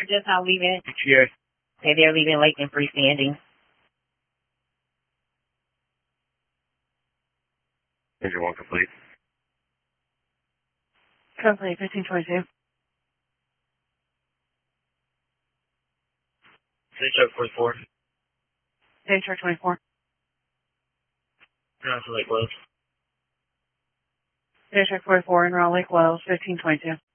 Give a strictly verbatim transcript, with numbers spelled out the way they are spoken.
are just now leaving. Cheers. Okay, they're leaving late and freestanding. Engine one complete. Complete, fifteen twenty-two. Stage truck forty-four. Stage truck twenty-four. Ground for Lake Wells. Stage truck forty-four in Raw Lake Wells, fifteen twenty-two.